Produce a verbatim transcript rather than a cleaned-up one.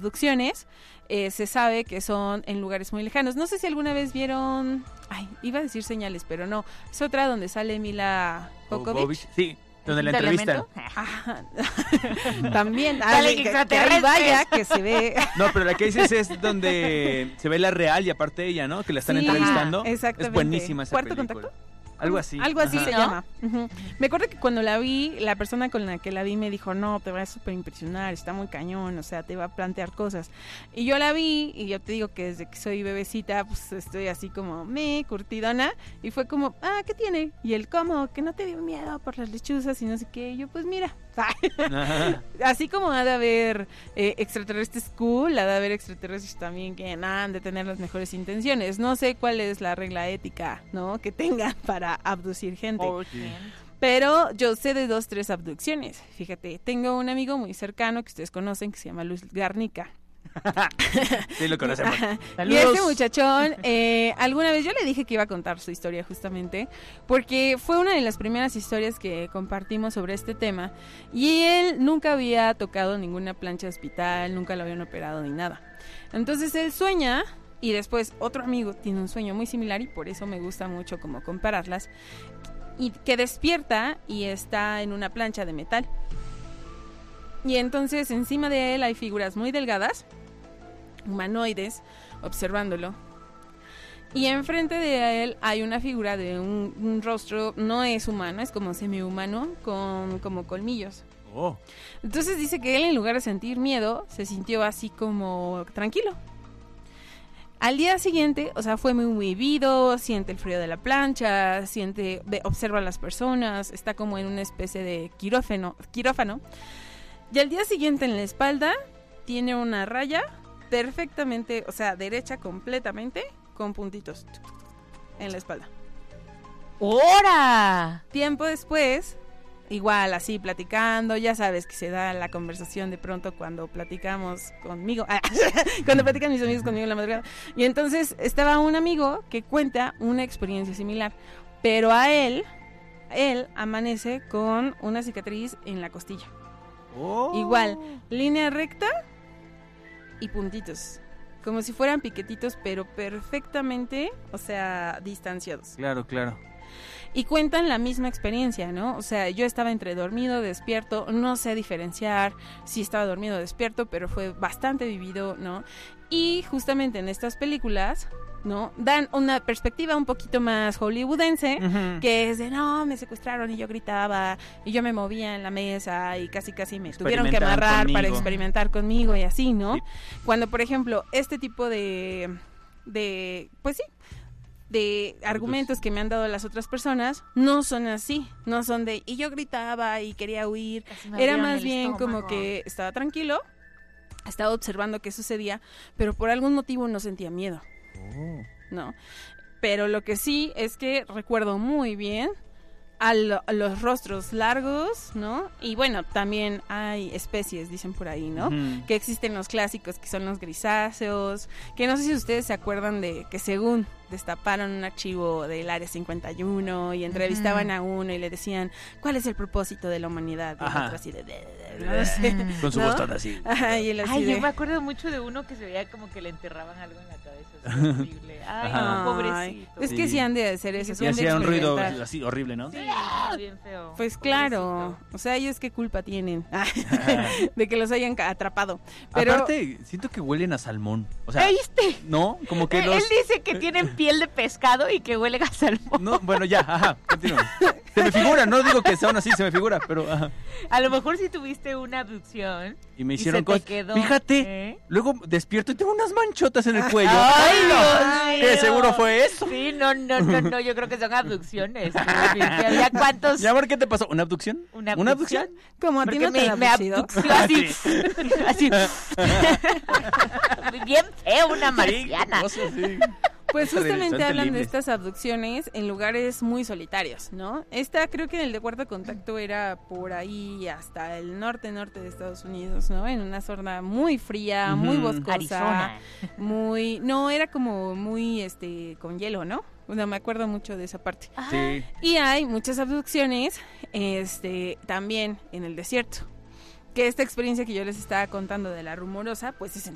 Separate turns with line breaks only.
abducciones eh, se sabe que son en lugares muy lejanos. No sé si alguna vez vieron, ay, iba a decir Señales, pero no, es otra donde sale Mila Jovovich.
Sí, donde la entrevistan.
También, ay, que, que ahí vaya, que se ve.
No, pero la que dices es donde se ve la real y aparte ella, ¿no? Que la están
Sí,
entrevistando.
Exactamente.
Es buenísima esa
¿Cuarto
película.
contacto?
Algo así.
Algo así
Ajá.
se
¿No?
llama. Uh-huh. Me acuerdo que cuando la vi, la persona con la que la vi me dijo, no, te va a súper impresionar, está muy cañón, o sea, te va a plantear cosas. Y yo la vi, y yo te digo que desde que soy bebecita, pues estoy así como, me, curtidona, y fue como, ah, ¿qué tiene? Y él, ¿cómo? Que no te dio miedo por las lechuzas y no sé qué. Y yo, pues mira,
Ajá.
así como ha de haber eh, extraterrestres cool, ha de haber extraterrestres también que nah, han de tener las mejores intenciones. No sé cuál es la regla ética, ¿no? Que tengan para abducir gente. Pero yo sé de dos, tres abducciones. Fíjate, tengo un amigo muy cercano que ustedes conocen que se llama Luis Garnica.
Sí, lo conocemos.
Y este muchachón, eh, alguna vez yo le dije que iba a contar su historia justamente, porque fue una de las primeras historias que compartimos sobre este tema, y él nunca había tocado ninguna plancha de hospital, nunca lo habían operado ni nada. Entonces él sueña, y después otro amigo tiene un sueño muy similar, y por eso me gusta mucho como compararlas, y que despierta y está en una plancha de metal. Y entonces encima de él hay figuras muy delgadas, humanoides, observándolo. Y enfrente de él hay una figura de un, un rostro, no es humano, es como semi-humano, con como colmillos.
Oh.
Entonces dice que él, en lugar de sentir miedo, se sintió así como tranquilo. Al día siguiente, o sea, fue muy movido, siente el frío de la plancha, siente, ve, observa a las personas, está como en una especie de quirófano, quirófano. Y al día siguiente en la espalda tiene una raya perfectamente, o sea, derecha completamente, con puntitos en la espalda.
¡Hora!
Tiempo después, igual así platicando, ya sabes que se da la conversación de pronto cuando platicamos conmigo, cuando platican mis amigos conmigo en la madrugada. Y entonces estaba un amigo que cuenta una experiencia similar, pero a él, él amanece con una cicatriz en la costilla.
Oh.
Igual, línea recta y puntitos, como si fueran piquetitos, pero perfectamente, o sea, distanciados.
Claro, claro.
Y cuentan la misma experiencia, ¿no? O sea, yo estaba entre dormido, despierto, no sé diferenciar si estaba dormido o despierto, pero fue bastante vivido, ¿no? Y justamente en estas películas, ¿no? Dan una perspectiva un poquito más hollywoodense, uh-huh. que es de, no, me secuestraron y yo gritaba y yo me movía en la mesa y casi casi me tuvieron que amarrar conmigo. Para experimentar conmigo y así, ¿no? Sí. Cuando, por ejemplo, este tipo de, de pues sí, de argumentos que me han dado las otras personas no son así, no son de, y yo gritaba y quería huir, era más bien estómago. Como que estaba tranquilo, estaba observando qué sucedía, pero por algún motivo no sentía miedo. Oh. No, pero lo que sí es que recuerdo muy bien a, lo, a los rostros largos, ¿no? Y bueno, también hay especies, dicen por ahí, ¿no? Uh-huh. Que existen los clásicos, que son los grisáceos, que no sé si ustedes se acuerdan de que según destaparon un archivo del Área cincuenta y uno y entrevistaban uh-huh. a uno y le decían, ¿cuál es el propósito de la humanidad? Y el otro así de... de, de, de no sé,
con su
¿no?
voz toda así.
Ajá, y él así
Ay,
de...
yo me acuerdo mucho de uno que se veía como que le enterraban algo en la cabeza. Es horrible. Ay, no, pobrecito.
Es que sí han de hacer eso.
Y hacía un ruido así horrible, ¿no?
Sí, bien feo.
Pues claro, o sea, ellos qué culpa tienen de que los hayan atrapado. Pero...
Aparte, siento que huelen a salmón. O sea,
¿viste?
No, como que los...
Él dice que tienen piel de pescado y que huelen a salmón.
No, bueno, ya, ajá, continúa. Se me figura, no digo que sean así, se me figura, pero ajá.
A lo mejor si tuviste una abducción
y me hicieron cosas.
Quedó,
Fíjate,
¿eh?
Luego despierto y tengo unas manchotas en el cuello.
Ay, Dios mío.
¿Qué seguro fue eso?
Sí, no, no, no, no, yo creo que son abducciones. ¿Ya cuántos?
¿Ya por qué te pasó? ¿Una abducción?
¿Una abducción?
¿Una abducción?
Como a ti no te
me,
han
me abdució así. así. Bien feo, una marciana.
Sí, sí.
Pues justamente hablan de estas abducciones en lugares muy solitarios, ¿no? Esta creo que en el de Cuarto Contacto era por ahí hasta el norte, norte de Estados Unidos, ¿no? En una zona muy fría, uh-huh. muy boscosa.
Arizona.
Muy, no, era como muy, este, con hielo, ¿no? O sea, me acuerdo mucho de esa parte.
Sí.
Y hay muchas abducciones, este, también en el desierto. Que esta experiencia que yo les estaba contando de la rumorosa, pues es en